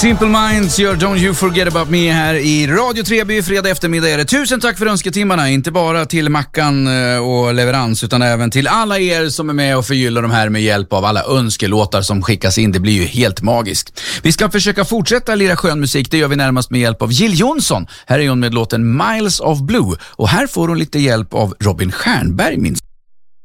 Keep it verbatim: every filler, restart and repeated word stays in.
Simple Minds gör Don't You Forget About Me här i Radio Treby. Fredag eftermiddag är det. Tusen tack för önsketimmarna. Inte bara till Mackan och leverans utan även till alla er som är med och förgyllar de här med hjälp av alla önskelåtar som skickas in. Det blir ju helt magiskt. Vi ska försöka fortsätta lira skön musik. Det gör vi närmast med hjälp av Jill Johnson. Här är hon med låten Miles of Blue. Och här får hon lite hjälp av Robin Stjernberg minst.